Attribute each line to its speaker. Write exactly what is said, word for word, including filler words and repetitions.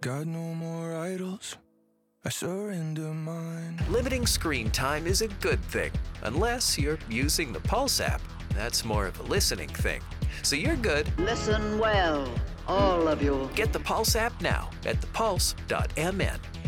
Speaker 1: got no more idols. I surrender mine.
Speaker 2: Limiting screen time is a good thing, unless you're using the Pulse app. That's more of a listening thing. So you're good.
Speaker 3: Listen well, all of you.
Speaker 2: Get the Pulse app now at the pulse dot m n.